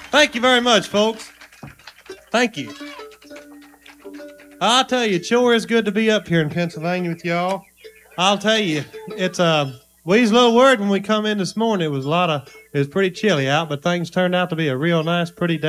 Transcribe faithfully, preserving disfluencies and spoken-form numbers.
Thank you very much, folks. Thank you. I'll tell you, it sure is good to be up here in Pennsylvania with y'all. I'll tell you, it's uh, we was a little worried when we come in this morning. It was a lot of, it was pretty chilly out, but things turned out to be a real nice, pretty day.